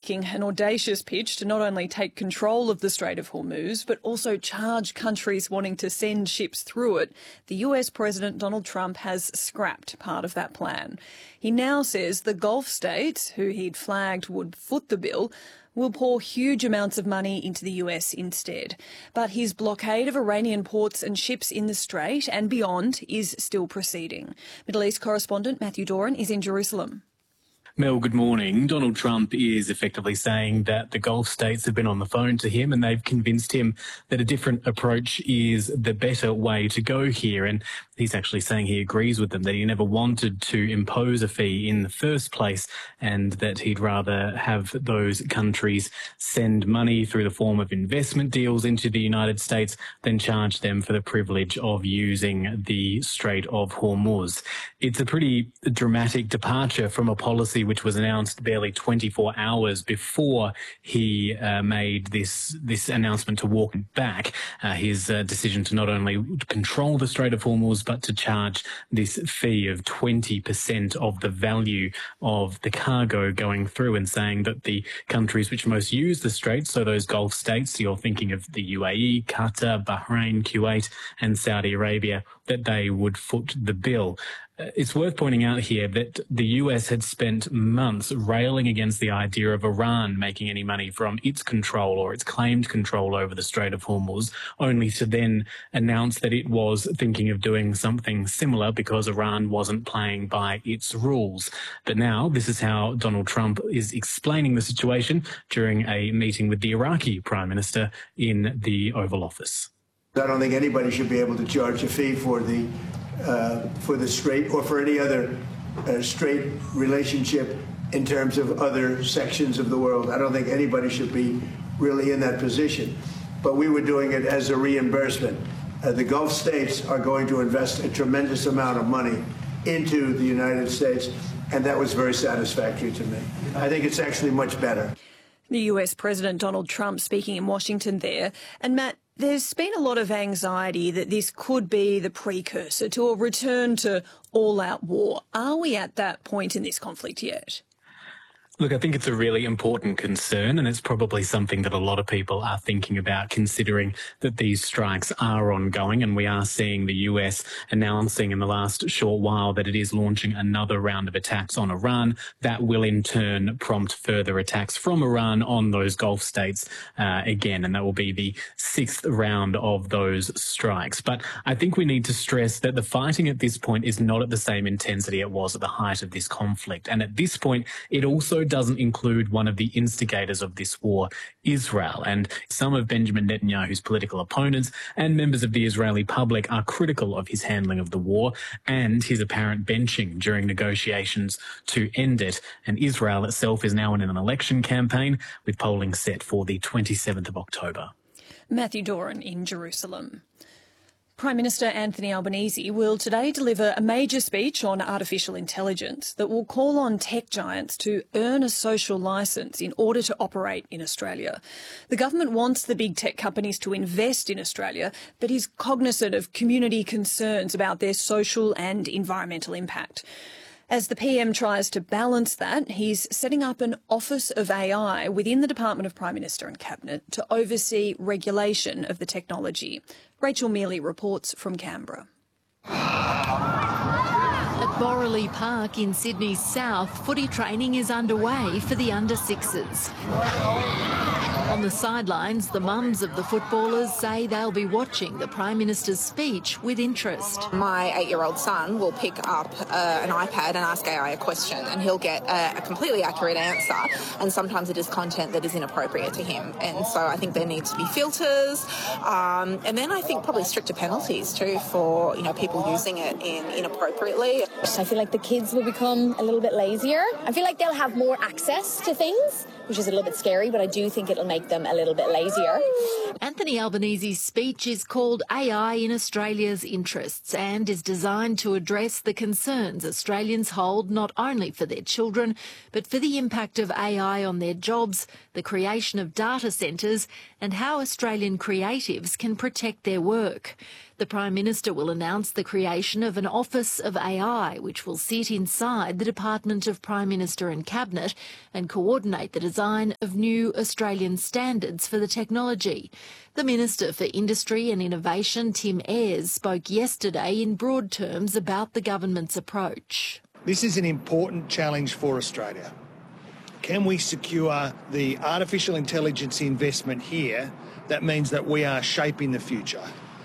making an audacious pitch to not only take control of the Strait of Hormuz, but also charge countries wanting to send ships through it. The US President Donald Trump has scrapped part of that plan. He now says the Gulf states, who he'd flagged would foot the bill, will pour huge amounts of money into the US instead. But his blockade of Iranian ports and ships in the Strait and beyond is still proceeding. Middle East correspondent Matthew Doran is in Jerusalem. Mel, good morning. Donald Trump is effectively saying that the Gulf states have been on the phone to him and they've convinced him that a different approach is the better way to go here. And he's actually saying he agrees with them, that he never wanted to impose a fee in the first place and that he'd rather have those countries send money through the form of investment deals into the United States than charge them for the privilege of using the Strait of Hormuz. It's a pretty dramatic departure from a policy which was announced barely 24 hours before he made this announcement to walk back his decision to not only control the Strait of Hormuz, but to charge this fee of 20% of the value of the cargo going through, and saying that the countries which most use the Strait, so those Gulf states, you're thinking of the UAE, Qatar, Bahrain, Kuwait and Saudi Arabia, that they would foot the bill. It's worth pointing out here that the US had spent months railing against the idea of Iran making any money from its control or its claimed control over the Strait of Hormuz, only to then announce that it was thinking of doing something similar because Iran wasn't playing by its rules. But now this is how Donald Trump is explaining the situation during a meeting with the Iraqi Prime Minister in the Oval Office. I don't think anybody should be able to charge a fee for the Strait or for any other Strait relationship in terms of other sections of the world. I don't think anybody should be really in that position. But we were doing it as a reimbursement. The Gulf states are going to invest a tremendous amount of money into the United States, and that was very satisfactory to me. I think it's actually much better. The US President Donald Trump speaking in Washington there. And Matt, there's been a lot of anxiety that this could be the precursor to a return to all-out war. Are we at that point in this conflict yet? Look, I think it's a really important concern, and it's probably something that a lot of people are thinking about, considering that these strikes are ongoing, and we are seeing the US announcing in the last short while that it is launching another round of attacks on Iran. That will in turn prompt further attacks from Iran on those Gulf states again, and that will be the sixth round of those strikes. But I think we need to stress that the fighting at this point is not at the same intensity it was at the height of this conflict. And at this point, it also doesn't include one of the instigators of this war, Israel. And some of Benjamin Netanyahu's political opponents and members of the Israeli public are critical of his handling of the war and his apparent benching during negotiations to end it. And Israel itself is now in an election campaign, with polling set for the 27th of October. Matthew Doran in Jerusalem. Prime Minister Anthony Albanese will today deliver a major speech on artificial intelligence that will call on tech giants to earn a social licence in order to operate in Australia. The government wants the big tech companies to invest in Australia, but is cognizant of community concerns about their social and environmental impact. As the PM tries to balance that, he's setting up an Office of AI within the Department of Prime Minister and Cabinet to oversee regulation of the technology. Rachel Mealy reports from Canberra. At Borroley Park in Sydney's south, footy training is underway for the under-sixes. On the sidelines, the mums of the footballers say they'll be watching the Prime Minister's speech with interest. My 8-year-old son will pick up an iPad and ask AI a question, and he'll get a completely accurate answer, and sometimes it is content that is inappropriate to him. And so I think there needs to be filters, and then I think probably stricter penalties too for people using it inappropriately. I feel like the kids will become a little bit lazier. I feel like they'll have more access to things, which is a little bit scary, but I do think it'll make them a little bit lazier. Anthony Albanese's speech is called AI in Australia's Interests and is designed to address the concerns Australians hold not only for their children, but for the impact of AI on their jobs, the creation of data centres, and how Australian creatives can protect their work. The Prime Minister will announce the creation of an Office of AI, which will sit inside the Department of Prime Minister and Cabinet and coordinate the design design of new Australian standards for the technology. The Minister for Industry and Innovation, Tim Ayres, spoke yesterday in broad terms about the government's approach. This is an important challenge for Australia. Can we secure the artificial intelligence investment here? That means that we are shaping the future,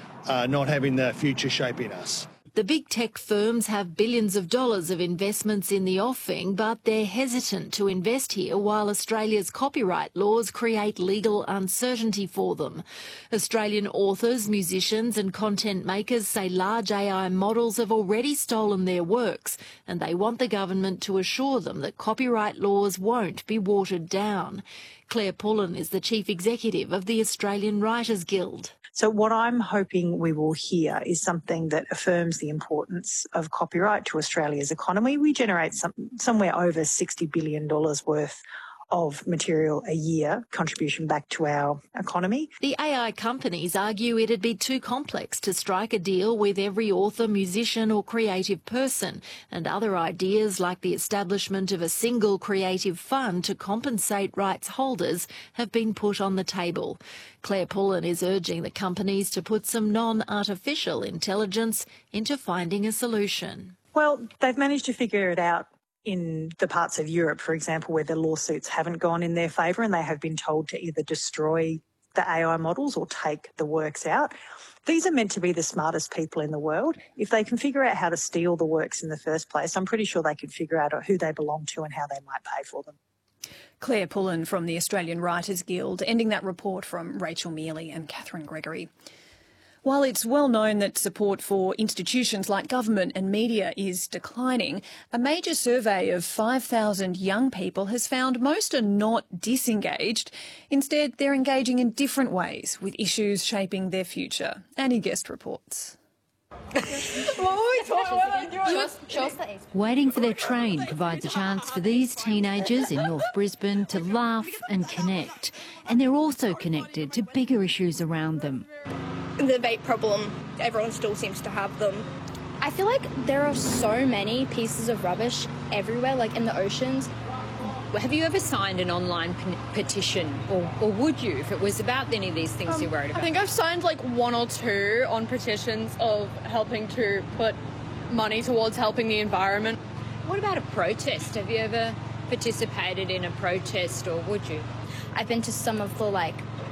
not having the future shaping us. The big tech firms have billions of dollars of investments in the offing, but they're hesitant to invest here while Australia's copyright laws create legal uncertainty for them. Australian authors, musicians and content makers say large AI models have already stolen their works, and they want the government to assure them that copyright laws won't be watered down. Claire Pullen is the Chief Executive of the Australian Writers Guild. So what I'm hoping we will hear is something that affirms the importance of copyright to Australia's economy. We generate somewhere over $60 billion worth of material a year, contribution back to our economy. The AI companies argue it'd be too complex to strike a deal with every author, musician or creative person, and other ideas like the establishment of a single creative fund to compensate rights holders have been put on the table. Claire Pullen is urging the companies to put some non-artificial intelligence into finding a solution. Well, they've managed to figure it out in the parts of Europe, for example, where the lawsuits haven't gone in their favour and they have been told to either destroy the AI models or take the works out. These are meant to be the smartest people in the world. If they can figure out how to steal the works in the first place, I'm pretty sure they can figure out who they belong to and how they might pay for them. Claire Pullen from the Australian Writers Guild, ending that report from Rachel Mealy and Catherine Gregory. While it's well known that support for institutions like government and media is declining, a major survey of 5,000 young people has found most are not disengaged. Instead, they're engaging in different ways with issues shaping their future. Annie Guest reports. Waiting for their train provides a chance for these teenagers in North Brisbane to laugh and connect. And they're also connected to bigger issues around them. The vape problem, everyone still seems to have them. I feel like there are so many pieces of rubbish everywhere, like in the oceans. Have you ever signed an online petition, or would you, if it was about any of these things you're worried about? I think I've signed like one or two on petitions of helping to put money towards helping the environment. What about a protest? Have you ever participated in a protest, or would you? I've been to some of the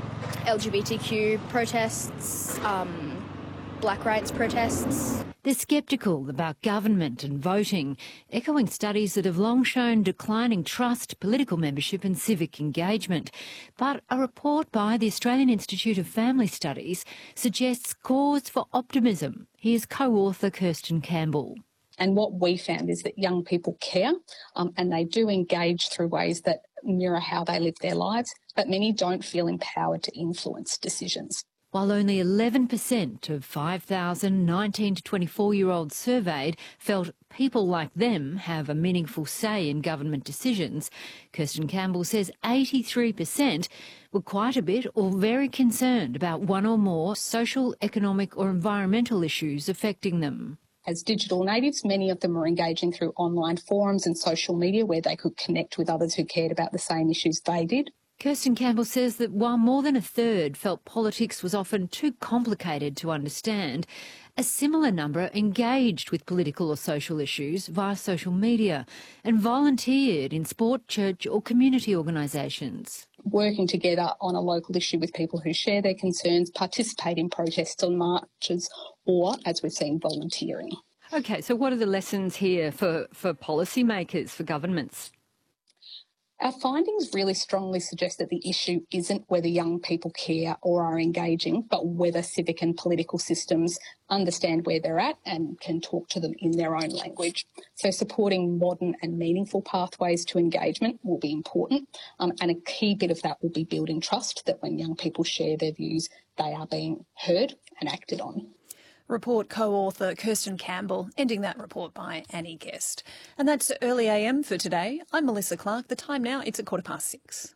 LGBTQ protests, black rights protests. They're sceptical about government and voting, echoing studies that have long shown declining trust, political membership and civic engagement. But a report by the Australian Institute of Family Studies suggests cause for optimism. Here's co-author Kirsten Campbell. And what we found is that young people care and they do engage through ways that mirror how they live their lives, but many don't feel empowered to influence decisions. While only 11% of 5,000 19 to 24-year-olds surveyed felt people like them have a meaningful say in government decisions, Kirsten Campbell says 83% were quite a bit or very concerned about one or more social, economic or environmental issues affecting them. As digital natives, many of them are engaging through online forums and social media where they could connect with others who cared about the same issues they did. Kirsten Campbell says that while more than a third felt politics was often too complicated to understand, a similar number engaged with political or social issues via social media and volunteered in sport, church or community organisations. Working together on a local issue with people who share their concerns, participate in protests and marches, or, as we've seen, volunteering. OK, so what are the lessons here for policymakers, for governments? Our findings really strongly suggest that the issue isn't whether young people care or are engaging, but whether civic and political systems understand where they're at and can talk to them in their own language. So supporting modern and meaningful pathways to engagement will be important, and a key bit of that will be building trust that when young people share their views, they are being heard and acted on. Report co-author Kirsten Campbell, ending that report by Annie Guest. And that's Early AM for today. I'm Melissa Clark. The time now, it's 6:15.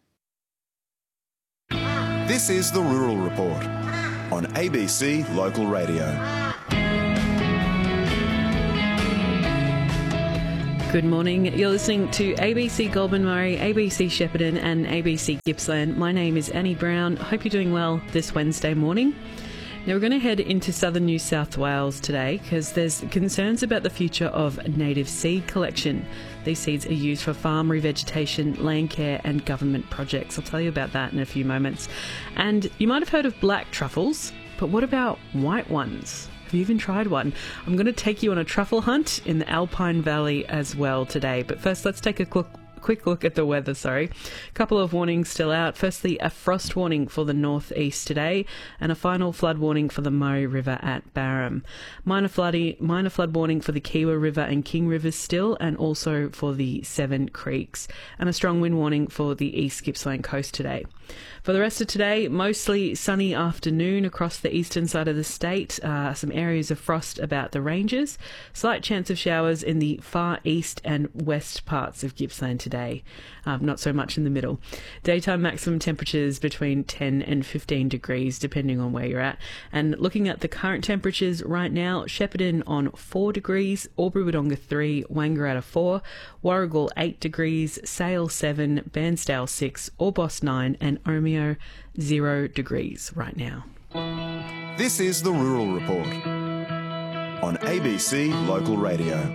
This is the Rural Report on ABC Local Radio. Good morning. You're listening to ABC Goulburn Murray, ABC Shepparton and ABC Gippsland. My name is Annie Brown. Hope you're doing well this Wednesday morning. Now we're going to head into southern New South Wales today because there's concerns about the future of native seed collection. These seeds are used for farm revegetation, land care and government projects. I'll tell you about that in a few moments. And you might have heard of black truffles, but what about white ones? Have you even tried one? I'm going to take you on a truffle hunt in the Alpine Valley as well today. But first, let's take a quick look at the weather, A couple of warnings still out. Firstly, a frost warning for the northeast today and a final flood warning for the Murray River at Barham. Minor flood warning for the Kiewa River and King Rivers still, and also for the Seven Creeks, and a strong wind warning for the East Gippsland coast today. For the rest of today, mostly sunny afternoon across the eastern side of the state. Some areas of frost about the ranges. Slight chance of showers in the far east and west parts of Gippsland today. Not so much in the middle. Daytime maximum temperatures between 10 and 15 degrees, depending on where you're at. And looking at the current temperatures right now, Shepparton on 4 degrees, Albury-Wodonga 3, Wangaratta 4, Warragul 8 degrees, Sale 7, Bairnsdale 6, Orbost 9, and Omeo 0 degrees right now. This is the Rural Report on ABC Local Radio.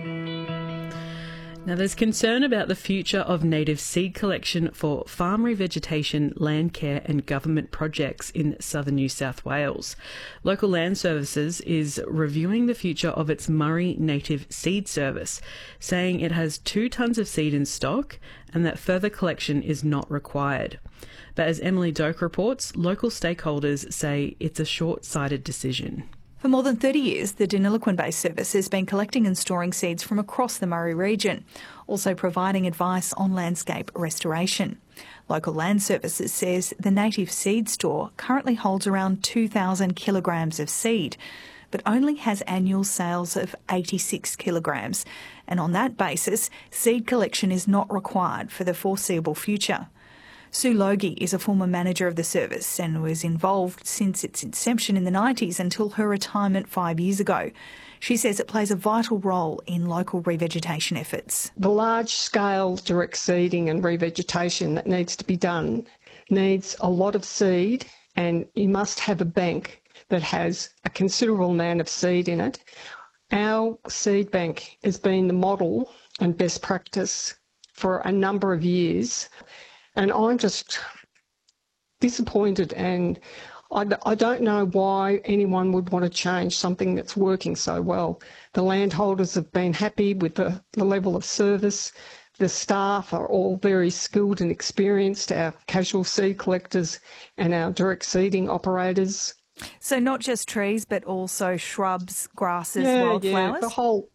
Now, there's concern about the future of native seed collection for farm revegetation, land care and government projects in southern New South Wales. Local Land Services is reviewing the future of its Murray Native Seed Service, saying it has 2 tonnes of seed in stock and that further collection is not required. But as Emily Doak reports, local stakeholders say it's a short-sighted decision. For more than 30 years, the Deniliquin-based service has been collecting and storing seeds from across the Murray region, also providing advice on landscape restoration. Local Land Services says the native seed store currently holds around 2,000 kilograms of seed, but only has annual sales of 86 kilograms. And on that basis, seed collection is not required for the foreseeable future. Sue Logie is a former manager of the service and was involved since its inception in the 90s until her retirement 5 years ago. She says it plays a vital role in local revegetation efforts. The large-scale direct seeding and revegetation that needs to be done needs a lot of seed, and you must have a bank that has a considerable amount of seed in it. Our seed bank has been the model and best practice for a number of years. And I'm just disappointed, and I don't know why anyone would want to change something that's working so well. The landholders have been happy with the level of service. The staff are all very skilled and experienced, our casual seed collectors and our direct seeding operators. So not just trees, but also shrubs, grasses, wildflowers? Yeah, the whole,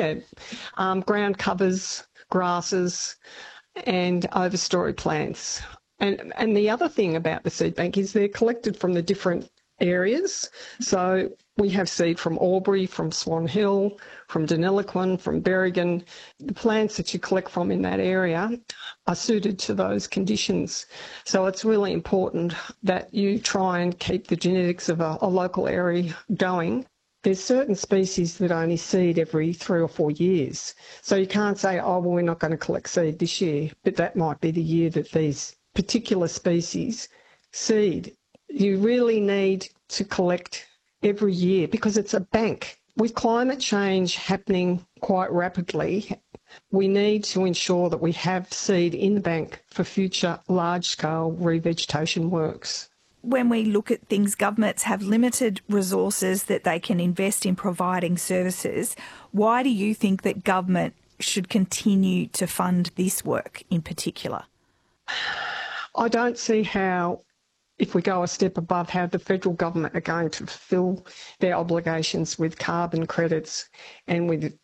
ground covers, grasses, and overstory plants. And the other thing about the seed bank is they're collected from the different areas. So we have seed from Albury, from Swan Hill, from Deniliquin, from Berrigan. The plants that you collect from in that area are suited to those conditions. So it's really important that you try and keep the genetics of a local area going. There's certain species that only seed every 3 or 4 years. So you can't say, we're not going to collect seed this year, but that might be the year that these particular species seed. You really need to collect every year because it's a bank. With climate change happening quite rapidly, we need to ensure that we have seed in the bank for future large-scale revegetation works. When we look at things, governments have limited resources that they can invest in providing services. Why do you think that government should continue to fund this work in particular? I don't see how, if we go a step above, how the federal government are going to fulfil their obligations with carbon credits and with,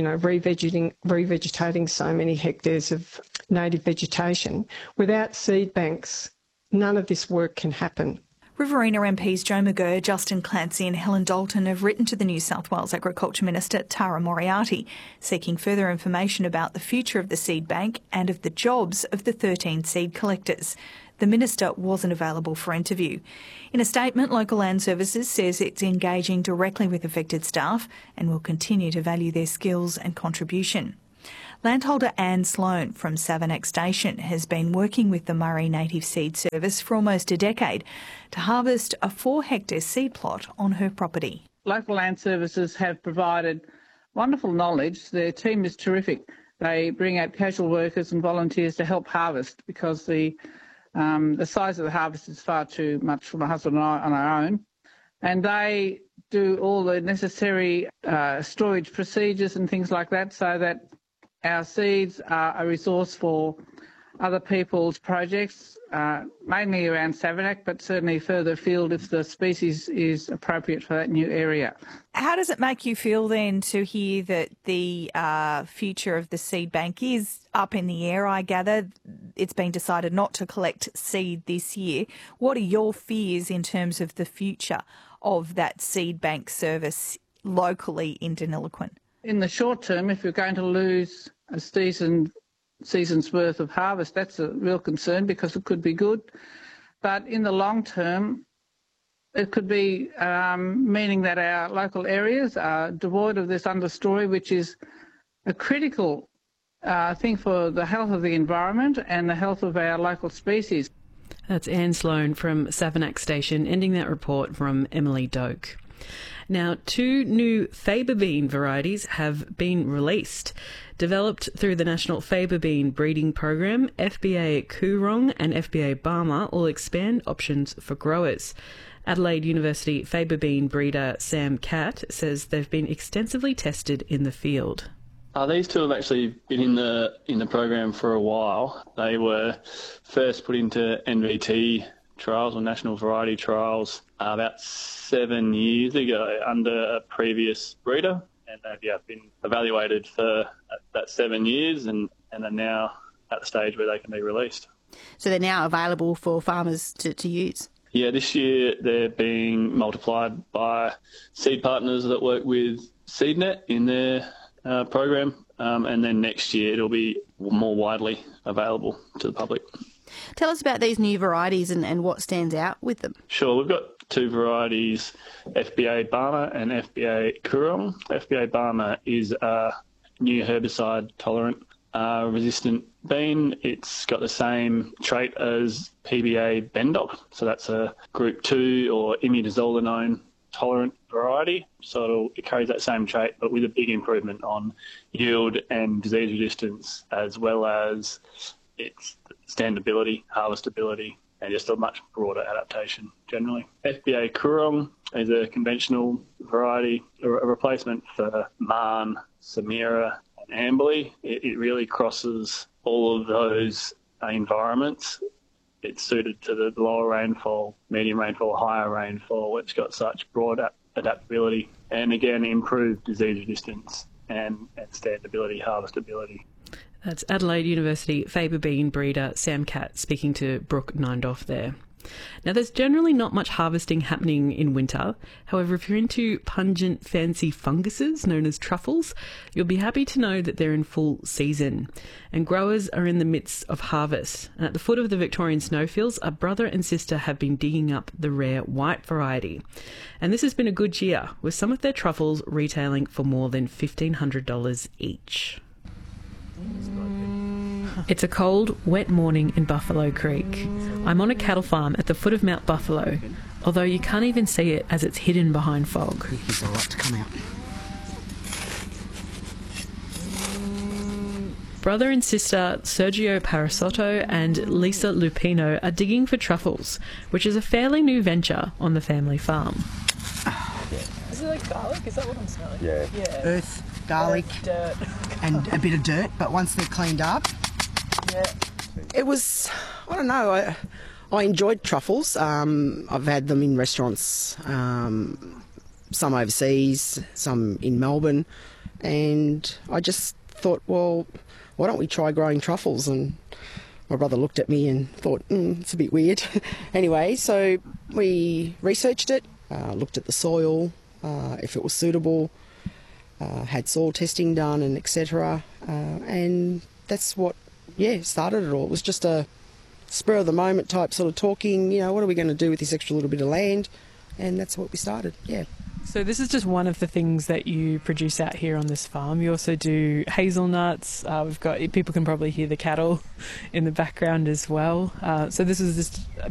revegetating so many hectares of native vegetation. Without seed banks, none of this work can happen. Riverina MPs Joe McGurr, Justin Clancy and Helen Dalton have written to the New South Wales Agriculture Minister Tara Moriarty, seeking further information about the future of the seed bank and of the jobs of the 13 seed collectors. The Minister wasn't available for interview. In a statement, Local Land Services says it's engaging directly with affected staff and will continue to value their skills and contribution. Landholder Anne Sloan from Savernake Station has been working with the Murray Native Seed Service for almost a decade to harvest a 4-hectare seed plot on her property. Local land services have provided wonderful knowledge. Their team is terrific. They bring out casual workers and volunteers to help harvest because the size of the harvest is far too much for my husband and I on our own. And they do all the necessary storage procedures and things like that so that our seeds are a resource for other people's projects, mainly around Savernake, but certainly further afield if the species is appropriate for that new area. How does it make you feel then to hear that the future of the seed bank is up in the air, I gather? It's been decided not to collect seed this year. What are your fears in terms of the future of that seed bank service locally in Deniliquin? In the short term, if you're going to lose a season's worth of harvest, that's a real concern because it could be good. But in the long term, it could be meaning that our local areas are devoid of this understory, which is a critical thing for the health of the environment and the health of our local species. That's Anne Sloan from Savernake Station, ending that report from Emily Doak. Now, 2 new Faber bean varieties have been released. Developed through the National Faber Bean Breeding Program, FBA Coorong and FBA Barmer will expand options for growers. Adelaide University Faber Bean breeder Sam Catt says they've been extensively tested in the field. These 2 have actually been in the program for a while. They were first put into NVT trials or national variety trials about 7 years ago under a previous breeder, and they've been evaluated for that 7 years and are now at the stage where they can be released. So they're now available for farmers to use? Yeah, this year they're being multiplied by seed partners that work with SeedNet in their program, and then next year it'll be more widely available to the public. Tell us about these new varieties and what stands out with them. Sure, we've got 2 varieties, FBA Barmer and FBA Coorong. FBA Barmer is a new herbicide-tolerant resistant bean. It's got the same trait as PBA Bendoc, so that's a Group 2 or imidazolinone tolerant variety. So it carries that same trait, but with a big improvement on yield and disease resistance, as well as its standability, harvestability, and just a much broader adaptation generally. FBA Coorong is a conventional variety, a replacement for Marn, Samira and Amberley. It really crosses all of those environments. It's suited to the lower rainfall, medium rainfall, higher rainfall. It's got such broad adaptability and, again, improved disease resistance and standability, harvestability. That's Adelaide University Faber Bean breeder Sam Catt speaking to Brooke Nindoff there. Now, there's generally not much harvesting happening in winter. However, if you're into pungent, fancy funguses known as truffles, you'll be happy to know that they're in full season. And growers are in the midst of harvest. And at the foot of the Victorian snowfields, a brother and sister have been digging up the rare white variety. And this has been a good year, with some of their truffles retailing for more than $1,500 each. It's a cold, wet morning in Buffalo Creek. I'm on a cattle farm at the foot of Mount Buffalo, although you can't even see it as it's hidden behind fog. There's a lot to come out. Brother and sister Sergio Parasotto and Lisa Lupino are digging for truffles, which is a fairly new venture on the family farm. Is it like garlic? Is that what I'm smelling? Yeah. Earth, garlic, dirt. and a bit of dirt, but once they're cleaned up... Yeah. It was, I don't know, I enjoyed truffles. I've had them in restaurants, some overseas, some in Melbourne, and I just thought, well, why don't we try growing truffles? And my brother looked at me and thought, it's a bit weird. Anyway, so we researched it, looked at the soil, if it was suitable, had soil testing done and etc. And that's what started it all. It was just a spur of the moment type sort of talking, what are we going to do with this extra little bit of land? And that's what we started, yeah. So this is just one of the things that you produce out here on this farm. You also do hazelnuts. People can probably hear the cattle in the background as well. So this is just